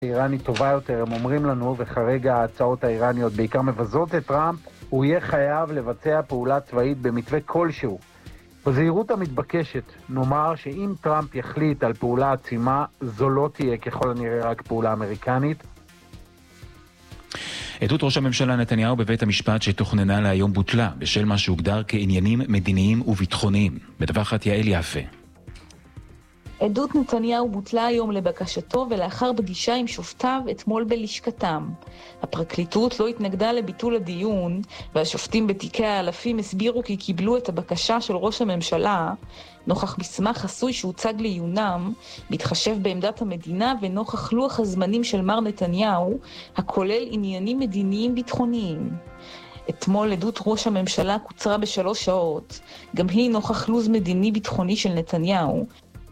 איראנית טובה יותר, הם אומרים לנו, וכרגע ההצעות האיראניות בעיקר מבזות את טראמפ, הוא יהיה חייב לבצע פעולה צבאית במתווה כלשהו. בזהירות המתבקשת, נאמר שאם טראמפ יחליט על פעולה עצימה, זו לא תהיה ככל הנראה רק פעולה אמריקנית. עדות ראש הממשלה נתניהו בבית המשפט שתוכננה להיום בוטלה, בשל מה שהוגדר כעניינים מדיניים וביטחוניים. מדווחת יעל יפה. עדות נתניהו בוטלה היום לבקשתו ולאחר פגישה עם שופטיו אתמול בלשכתם. הפרקליטות לא התנגדה לביטול הדיון, והשופטים בתיקי האלפים הסבירו כי קיבלו את הבקשה של ראש הממשלה, נוכח מסמך חסוי שהוצג לעיונם, בהתחשב בעמדת המדינה ונוכח לוח הזמנים של מר נתניהו, הכולל עניינים מדיניים ביטחוניים. אתמול עדות ראש הממשלה קוצרה ב3 שעות, גם היא נוכח לוז מדיני ביטחוני של נתניהו.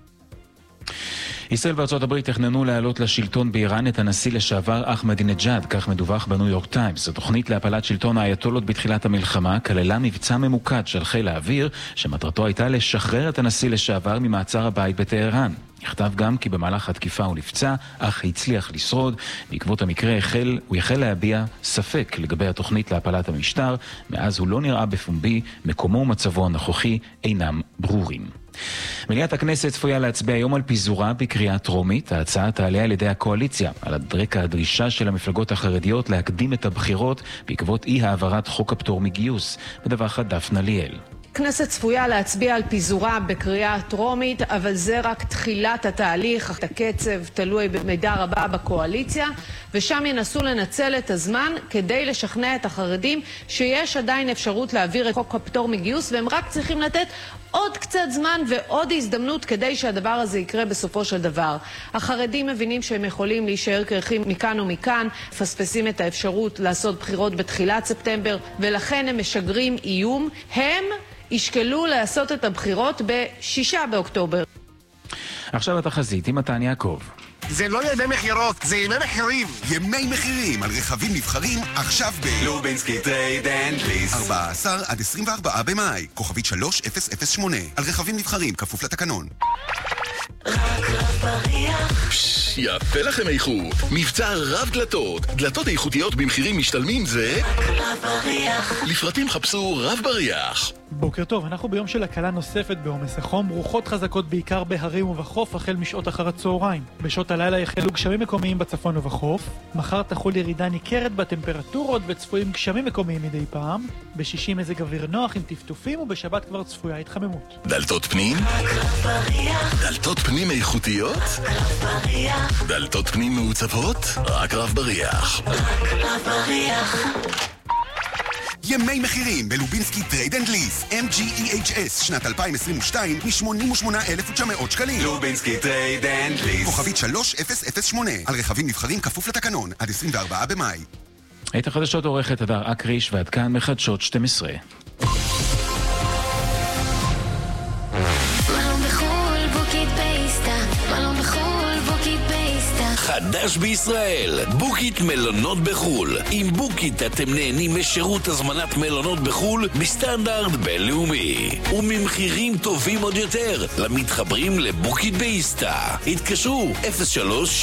ישראל וארצות הברית תכננו להעלות לשלטון באיראן את הנשיא לשעבר אחמדינג'אד, כך מדווח בניו יורק טיימס. התוכנית להפלת שלטון האייתולות בתחילת המלחמה כללה מבצע ממוקד של חיל האוויר, שמטרתו הייתה לשחרר את הנשיא לשעבר ממעצר הבית בטהרן. נכתב גם כי במהלך התקיפה הוא נפצע, אך הצליח לשרוד. בעקבות המקרה הוא החל להביע ספק לגבי התוכנית להפלת המשטר. מאז הוא לא נראה בפומבי, מקומו ומצבו הנוכחי אינם ברורים. מליאת הכנסת צפויה להצביע היום על פיזורה בקריאה טרומית. ההצעה תעלה על ידי הקואליציה, על רקע הדרישה של המפלגות החרדיות להקדים את הבחירות בעקבות אי העברת חוק הפטור מגיוס. מדווחת דפנה ליאל. הכנסת צפויה להצביע על פיזורה בקריאה טרומית, אבל זה רק תחילת התהליך. הקצב תלוי במידה רבה בקואליציה, ושם ינסו לנצל את הזמן כדי לשכנע את החרדים שיש עדיין אפשרות להעביר את חוק הפטור מגיוס, והם רק צריכים לתת עוד קצת זמן ועוד הזדמנות כדי שהדבר הזה יקרה בסופו של דבר. החרדים מבינים שהם יכולים להישאר קרחים מכאן ומכאן, פספסים את האפשרות לעשות בחירות בתחילת ספטמבר, ולכן הם משגרים איום. הם ישקלו לעשות את הבחירות ב6 באוקטובר. עכשיו התחזית עם מתן יעקב. זה לא ימי מחירות, זה ימי מחירים. ימי מחירים על רכבים נבחרים עכשיו לובינסקי טרייד אנד ליס. 14 עד 24 במאי, כוכבית 3008. על רכבים נבחרים, כפוף לתקנון. רק רב בריח. יפה לכם איכות. מבצע רב דלתות. דלתות איכותיות במחירים משתלמים זה רק רב בריח. לפרטים חפשו רב בריח. בוקר טוב, אנחנו ביום של הקלה נוספת בעומס החום, רוחות חזקות בעיקר בהרים ובחוף החל משעות אחר הצהריים. בשעות הלילה יחלו גשמים מקומיים בצפון ובחוף. מחר תחול ירידה ניכרת בטמפרטורות וצפויים גשמים מקומיים מדי פעם. בשישי מזג אוויר נוח עם טפטופים, ובשבת כבר צפויה התחממות. דלתות פנים? דלתות פנים איכותיות? דלתות פנים מעוצבות? רק רב בריח. רק רב בריח. ימי מחירים בלובינסקי טרייד אנד ליס. MGEHS שנת 2022 מ-88,900 שקלים. לובינסקי טרייד אנד ליס. כוכבית 3008. על רכבים נבחרים כפוף לתקנון. עד 24 במאי. את החדשות עורכת הדר אקריש, ועד כאן מחדשות 12. חדש בישראל, בוקיט מלונות בחול. עם בוקיט אתם נהנים משירות הזמנת מלונות בחול בסטנדרט בינלאומי וממחירים טובים עוד יותר למתחברים לבוקיט באיסטה. התקשרו 03